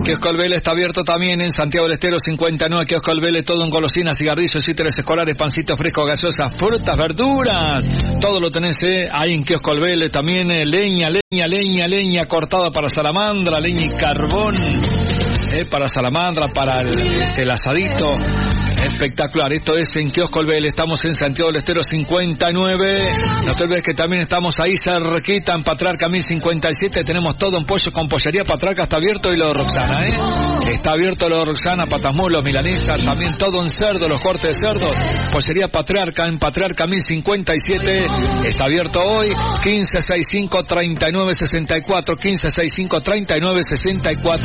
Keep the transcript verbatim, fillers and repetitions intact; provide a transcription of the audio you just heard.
Kiosco El Vélez está abierto también en Santiago del Estero cincuenta y nueve. Kiosco El Vélez, todo en golosinas, cigarrillos, íteres escolares, pancitos frescos, gaseosas, frutas, verduras. Todo lo tenés eh, ahí en Kiosco El Vélez. También eh, leña, leña, leña, leña cortada para salamandra, leña y carbón. Eh, para salamandra, para el, el asadito. Espectacular, esto es en Kiosco El Vélez, estamos en Santiago del Estero cincuenta y nueve. No te olvides que también estamos ahí cerquita en Patriarca mil cincuenta y siete. Tenemos todo en pollo con pollería Patriarca, está abierto, y lo de Roxana, ¿eh? Está abierto lo de Roxana, patasmulos, milanesas, también todo en cerdo, los cortes de cerdo. Pollería Patriarca en Patriarca mil cincuenta y siete. Está abierto hoy, quince sesenta y cinco, treinta y nueve sesenta y cuatro, quince sesenta y cinco, treinta y nueve sesenta y cuatro.